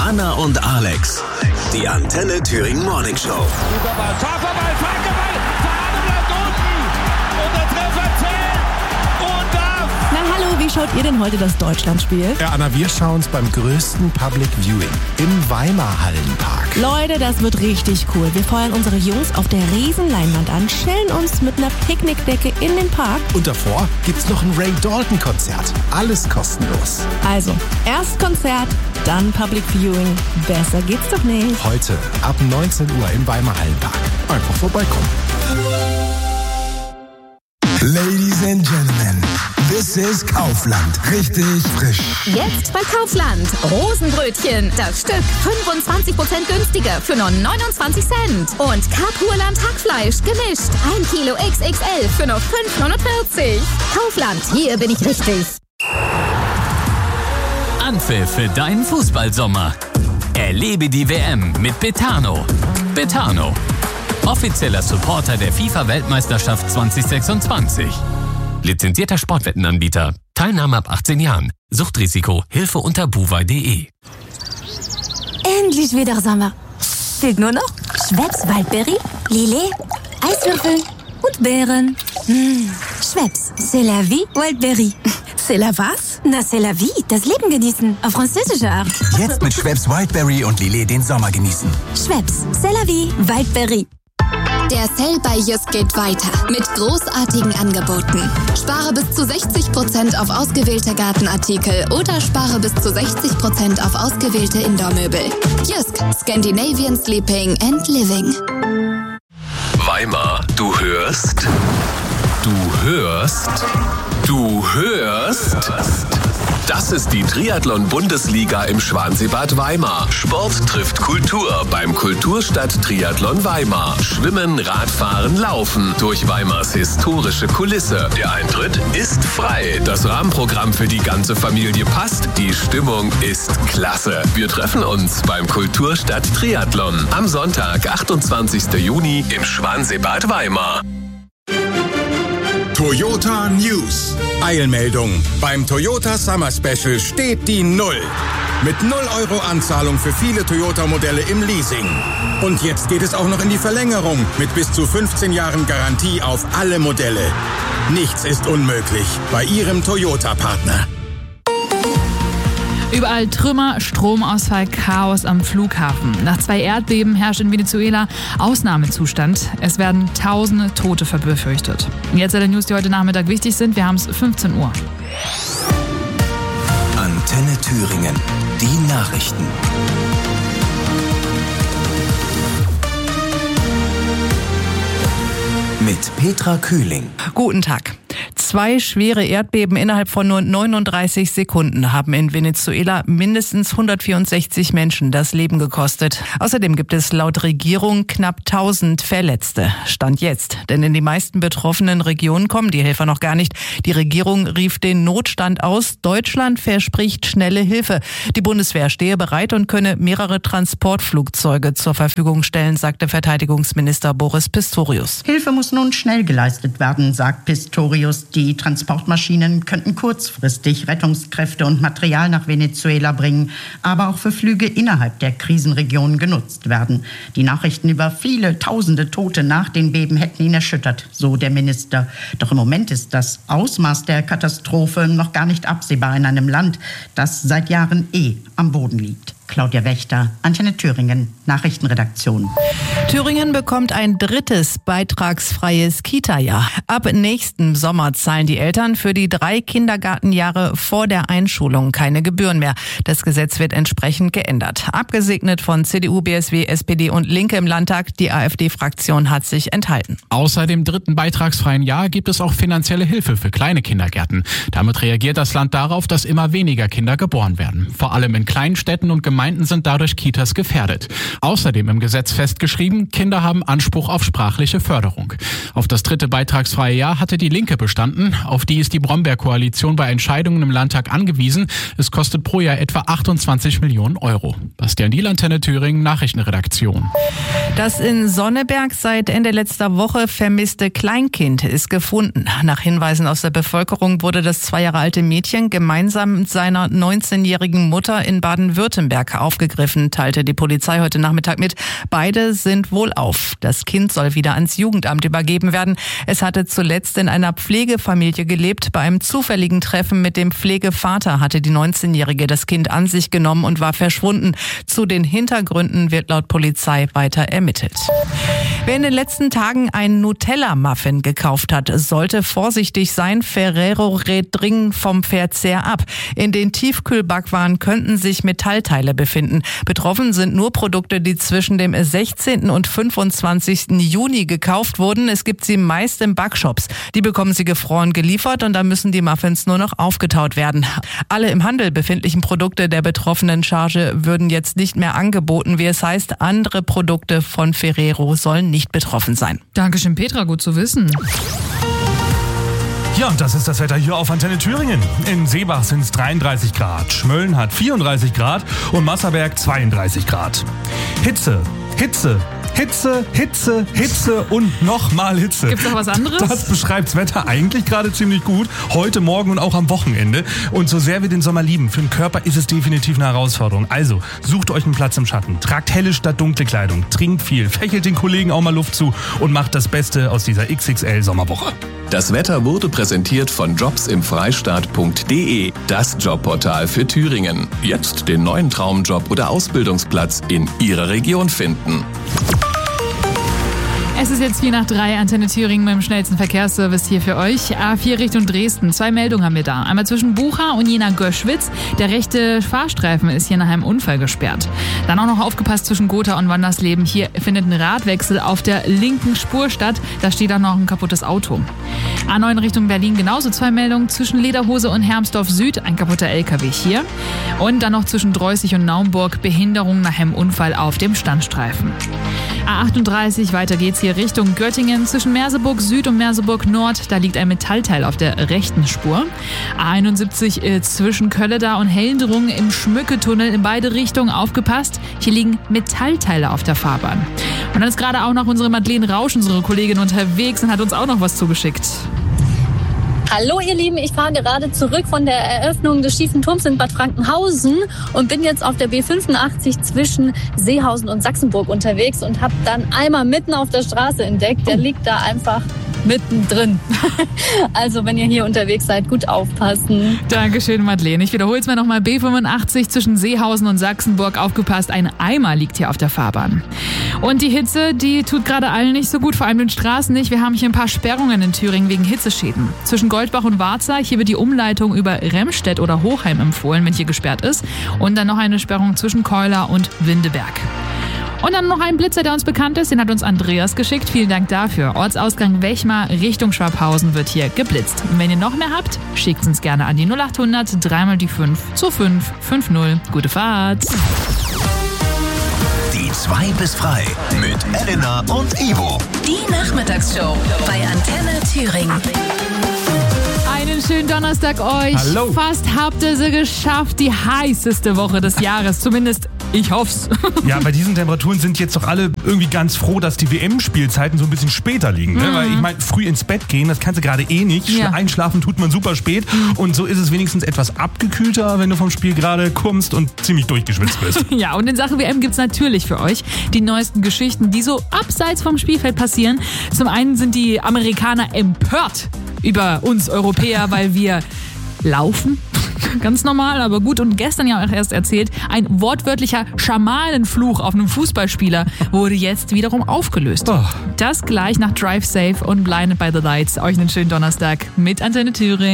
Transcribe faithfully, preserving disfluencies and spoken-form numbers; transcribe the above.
Anna und Alex. Die Antenne Thüringen Morning Show. Überball, Schafferball, Flankerball, Fahne bleibt unten. Und der Treffer zählt und darf. Na hallo, wie schaut ihr denn heute das Deutschlandspiel? Ja, Anna, wir schauen uns beim größten Public Viewing im Weimar Hallenpark. Leute, das wird richtig cool. Wir feuern unsere Jungs auf der Riesenleinwand an, chillen uns mit einer Picknickdecke in den Park. Und davor gibt's noch ein Ray Dalton-Konzert. Alles kostenlos. Also, erst Konzert, dann Public Viewing. Besser geht's doch nicht. Heute ab neunzehn Uhr im Weimar Hallenpark. Einfach vorbeikommen. Ladies and Gentlemen, this is Kaufland. Richtig frisch. Jetzt bei Kaufland. Rosenbrötchen. Das Stück fünfundzwanzig Prozent günstiger für nur neunundzwanzig Cent. Und Karpurland Hackfleisch gemischt. ein Kilo X X L für nur fünf neunundvierzig. Kaufland, hier bin ich richtig. Anpfiff für deinen Fußballsommer. Erlebe die W M mit Betano. Betano. Offizieller Supporter der FIFA-Weltmeisterschaft zwanzig sechsundzwanzig. Lizenzierter Sportwettenanbieter. Teilnahme ab achtzehn Jahren. Suchtrisiko. Hilfe unter buwei punkt de. Endlich wieder Sommer. Fehlt nur noch Schweppes Waldberry, Lillet, Eiswürfel und Beeren. Mmh. Schweppes, c'est la vie, Waldberry. C'est la was? Na, c'est la vie, das Leben genießen, auf französische Art. Jetzt mit Schweppes Wildberry und Lillet den Sommer genießen. Schweppes, c'est la vie, Waldberry. Der Sale bei Jysk geht weiter mit großartigen Angeboten. Spare bis zu sechzig Prozent auf ausgewählte Gartenartikel oder spare bis zu sechzig Prozent auf ausgewählte Indoor-Möbel. Jysk, Scandinavian Sleeping and Living. Weimar, du hörst? Du hörst? Du hörst? Das ist die Triathlon-Bundesliga im Schwanseebad Weimar. Sport trifft Kultur beim Kulturstadt Triathlon Weimar. Schwimmen, Radfahren, Laufen durch Weimars historische Kulisse. Der Eintritt ist frei. Das Rahmenprogramm für die ganze Familie passt. Die Stimmung ist klasse. Wir treffen uns beim Kulturstadt Triathlon am Sonntag, achtundzwanzigsten Juni im Schwanseebad Weimar. Toyota News. Eilmeldung. Beim Toyota Summer Special steht die Null. Mit null Euro Anzahlung für viele Toyota-Modelle im Leasing. Und jetzt geht es auch noch in die Verlängerung mit bis zu fünfzehn Jahren Garantie auf alle Modelle. Nichts ist unmöglich bei Ihrem Toyota-Partner. Überall Trümmer, Stromausfall, Chaos am Flughafen. Nach zwei Erdbeben herrscht in Venezuela Ausnahmezustand. Es werden tausende Tote befürchtet. Und jetzt alle News, die heute Nachmittag wichtig sind. Wir haben es fünfzehn Uhr. Antenne Thüringen. Die Nachrichten. Mit Petra Kühling. Guten Tag. Zwei schwere Erdbeben innerhalb von nur neununddreißig Sekunden haben in Venezuela mindestens hundertvierundsechzig Menschen das Leben gekostet. Außerdem gibt es laut Regierung knapp tausend Verletzte. Stand jetzt. Denn in die meisten betroffenen Regionen kommen die Helfer noch gar nicht. Die Regierung rief den Notstand aus. Deutschland verspricht schnelle Hilfe. Die Bundeswehr stehe bereit und könne mehrere Transportflugzeuge zur Verfügung stellen, sagte Verteidigungsminister Boris Pistorius. Hilfe muss nun schnell geleistet werden, sagt Pistorius. Die Transportmaschinen könnten kurzfristig Rettungskräfte und Material nach Venezuela bringen, aber auch für Flüge innerhalb der Krisenregion genutzt werden. Die Nachrichten über viele tausende Tote nach den Beben hätten ihn erschüttert, so der Minister. Doch im Moment ist das Ausmaß der Katastrophe noch gar nicht absehbar in einem Land, das seit Jahren eh am Boden liegt. Claudia Wächter, Antenne Thüringen, Nachrichtenredaktion. Thüringen bekommt ein drittes beitragsfreies Kita-Jahr. Ab nächsten Sommer zahlen die Eltern für die drei Kindergartenjahre vor der Einschulung keine Gebühren mehr. Das Gesetz wird entsprechend geändert. Abgesegnet von C D U, B S W, S P D und Linke im Landtag. Die AfD-Fraktion hat sich enthalten. Außer dem dritten beitragsfreien Jahr gibt es auch finanzielle Hilfe für kleine Kindergärten. Damit reagiert das Land darauf, dass immer weniger Kinder geboren werden. Vor allem in kleinen Städten und Gemeinden sind dadurch Kitas gefährdet. Außerdem im Gesetz festgeschrieben, Kinder haben Anspruch auf sprachliche Förderung. Auf das dritte beitragsfreie Jahr hatte die Linke bestanden. Auf die ist die Brombeer-Koalition bei Entscheidungen im Landtag angewiesen. Es kostet pro Jahr etwa achtundzwanzig Millionen Euro. Bastian Diel, Antenne Thüringen, Nachrichtenredaktion. Das in Sonneberg seit Ende letzter Woche vermisste Kleinkind ist gefunden. Nach Hinweisen aus der Bevölkerung wurde das zwei Jahre alte Mädchen gemeinsam mit seiner neunzehnjährigen Mutter in Baden-Württemberg Tag aufgegriffen, teilte die Polizei heute Nachmittag mit. Beide sind wohlauf. Das Kind soll wieder ans Jugendamt übergeben werden. Es hatte zuletzt in einer Pflegefamilie gelebt. Bei einem zufälligen Treffen mit dem Pflegevater hatte die neunzehnjährige das Kind an sich genommen und war verschwunden. Zu den Hintergründen wird laut Polizei weiter ermittelt. Wer in den letzten Tagen einen Nutella-Muffin gekauft hat, sollte vorsichtig sein. Ferrero rät dringend vom Verzehr ab. In den Tiefkühlbackwaren könnten sich Metallteile befinden. Betroffen sind nur Produkte, die zwischen dem sechzehnten und fünfundzwanzigsten Juni gekauft wurden. Es gibt sie meist in Backshops. Die bekommen sie gefroren geliefert und dann müssen die Muffins nur noch aufgetaut werden. Alle im Handel befindlichen Produkte der betroffenen Charge würden jetzt nicht mehr angeboten. Wie es heißt, andere Produkte von Ferrero sollen nicht betroffen sein. Dankeschön, Petra, gut zu wissen. Ja, und das ist das Wetter hier auf Antenne Thüringen. In Seebach sind es dreiunddreißig Grad, Schmölln hat vierunddreißig Grad und Masserberg zweiunddreißig Grad. Hitze, Hitze, Hitze, Hitze, Hitze und nochmal Hitze. Gibt's noch was anderes? Das beschreibt das Wetter eigentlich gerade ziemlich gut. Heute, morgen und auch am Wochenende. Und so sehr wir den Sommer lieben, für den Körper ist es definitiv eine Herausforderung. Also, sucht euch einen Platz im Schatten. Tragt helle statt dunkle Kleidung. Trinkt viel. Fächelt den Kollegen auch mal Luft zu und macht das Beste aus dieser X X L-Sommerwoche. Das Wetter wurde präsentiert von jobsimfreistaat punkt de, das Jobportal für Thüringen. Jetzt den neuen Traumjob oder Ausbildungsplatz in Ihrer Region finden. Es ist jetzt vier nach drei, Antenne Thüringen mit dem schnellsten Verkehrsservice hier für euch. A vier Richtung Dresden. Zwei Meldungen haben wir da. Einmal zwischen Bucha und Jena-Göschwitz. Der rechte Fahrstreifen ist hier nach einem Unfall gesperrt. Dann auch noch aufgepasst zwischen Gotha und Wandersleben. Hier findet ein Radwechsel auf der linken Spur statt. Da steht auch noch ein kaputtes Auto. A neun Richtung Berlin genauso zwei Meldungen. Zwischen Lederhose und Hermsdorf Süd ein kaputter L K W hier. Und dann noch zwischen Dreußig und Naumburg Behinderung nach einem Unfall auf dem Standstreifen. A achtunddreißig, weiter geht's hier Richtung Göttingen. Zwischen Merseburg Süd und Merseburg Nord, da liegt ein Metallteil auf der rechten Spur. A einundsiebzig äh, zwischen Kölleda und Heldrung im Schmücketunnel in beide Richtungen aufgepasst. Hier liegen Metallteile auf der Fahrbahn. Und dann ist gerade auch noch unsere Madeleine Rausch, unsere Kollegin, unterwegs und hat uns auch noch was zugeschickt. Hallo ihr Lieben, ich fahre gerade zurück von der Eröffnung des Schiefen Turms in Bad Frankenhausen und bin jetzt auf der B fünfundachtzig zwischen Seehausen und Sachsenburg unterwegs und habe dann einmal mitten auf der Straße entdeckt. Der liegt da einfach mittendrin. Also wenn ihr hier unterwegs seid, gut aufpassen. Dankeschön, Madeleine. Ich wiederhole es mir nochmal. B fünfundachtzig zwischen Seehausen und Sachsenburg. Aufgepasst, ein Eimer liegt hier auf der Fahrbahn. Und die Hitze, die tut gerade allen nicht so gut, vor allem den Straßen nicht. Wir haben hier ein paar Sperrungen in Thüringen wegen Hitzeschäden. Zwischen Goldbach und Warza, hier wird die Umleitung über Remstedt oder Hochheim empfohlen, wenn hier gesperrt ist. Und dann noch eine Sperrung zwischen Keuler und Windeberg. Und dann noch ein Blitzer, der uns bekannt ist, den hat uns Andreas geschickt. Vielen Dank dafür. Ortsausgang Wechmar Richtung Schwabhausen wird hier geblitzt. Und wenn ihr noch mehr habt, schickt uns gerne an die null achthundert dreimal die fünf zu fünf fünf null. Gute Fahrt! Die zwei bis frei mit Elena und Ivo. Die Nachmittagsshow bei Antenne Thüringen. Einen schönen Donnerstag euch. Hallo. Fast habt ihr sie geschafft. Die heißeste Woche des Jahres. Zumindest ich hoff's. Ja, bei diesen Temperaturen sind jetzt doch alle irgendwie ganz froh, dass die W M-Spielzeiten so ein bisschen später liegen. Ne? Mhm. Weil ich meine, früh ins Bett gehen, das kannst du gerade eh nicht. Ja. Einschlafen tut man super spät. Mhm. Und so ist es wenigstens etwas abgekühlter, wenn du vom Spiel gerade kommst und ziemlich durchgeschwitzt bist. Ja, und in Sachen W M gibt's natürlich für euch die neuesten Geschichten, die so abseits vom Spielfeld passieren. Zum einen sind die Amerikaner empört über uns Europäer, weil wir laufen. Ganz normal, aber gut. Und gestern ja auch erst erzählt, ein wortwörtlicher Schamanenfluch auf einem Fußballspieler wurde jetzt wiederum aufgelöst. Oh. Das gleich nach Drive Safe und Blinded by the Lights. Euch einen schönen Donnerstag mit Antenne Thüringen.